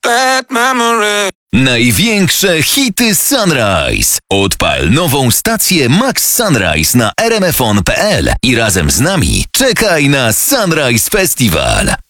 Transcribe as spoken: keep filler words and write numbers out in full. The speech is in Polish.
bad memory. Największe hity Sunrise. Odpal nową stację Max Sunrise na r m f on kropka p l i razem z nami czekaj na Sunrise Festival.